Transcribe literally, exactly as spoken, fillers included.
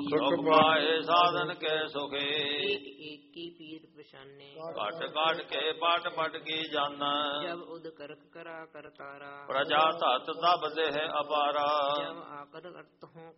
ਸੁਖ ਪਾਏ ਸਾਧਨ ਕੇ ਸੁਖੇ। एक एक की पीर पशाने ਘਟ ਘਟ ਕੇ ਪਟ ਪਟ ਕੀ ਜਾਨਾ। जब उद करक करा करतारा ਪ੍ਰਜਾ ਧਤ ਤਬ ਦੇਹ ਅਪਾਰਾ। जब आकर अर्थ हो